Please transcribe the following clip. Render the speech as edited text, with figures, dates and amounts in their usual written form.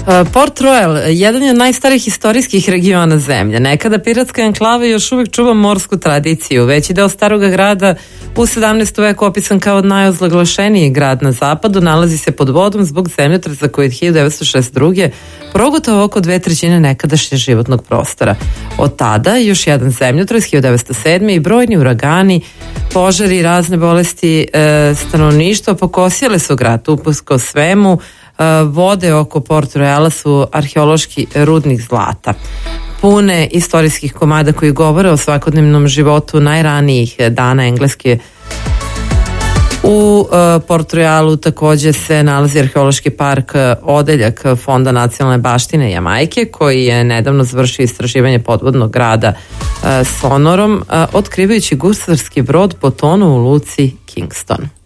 Port Royal, jedan je od najstarijih istorijskih regiona zemlje. Nekada piratska enklava još uvijek čuva morsku tradiciju. Veći deo staroga grada u 17. veku opisan kao najozloglašeniji grad na zapadu nalazi se pod vodom zbog zemljotresa koji je 1962. progutao oko 2/3 nekadašnje životnog prostora. Od tada još jedan zemljotres 1907. i brojni uragani, požari i razne bolesti stanovništva pokosile su grad. Uprkos svemu, vode oko Port Royala su arheološki rudnik zlata. Pune istorijskih komada koji govore o svakodnevnom životu najranijih dana Engleske. U Port Royalu također se nalazi arheološki park Odeljak Fonda nacionalne baštine Jamajke, koji je nedavno završio istraživanje podvodnog grada sonorom, otkrivajući gusarski brod po tonu u luci Kingston.